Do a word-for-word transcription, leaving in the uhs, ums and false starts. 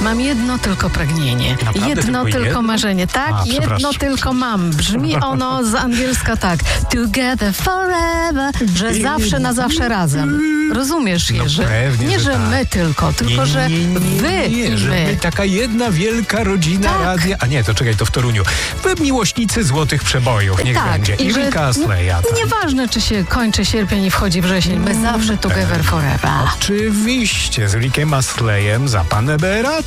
Mam jedno tylko pragnienie. Naprawdę jedno tylko tylko jedno? marzenie. Tak, A, jedno przepraszam. tylko mam. Brzmi ono z angielska tak. Together forever. Że zawsze na zawsze razem. Rozumiesz, Jerzy? No pewnie, nie, że że tak. my tylko, tylko, nie, że nie, nie, wy nie, i że my. my taka jedna wielka rodzina Tak. radia. A nie, to czekaj, to w Toruniu. Wy miłośnicy złotych przebojów, niech tak, będzie. I że Ricka Astley'a. n- tak. Nieważne, czy się kończy sierpień i wchodzi wrzesień. My zawsze together forever. Oczywiście, z Rickiem Astley'em za pan Ebera.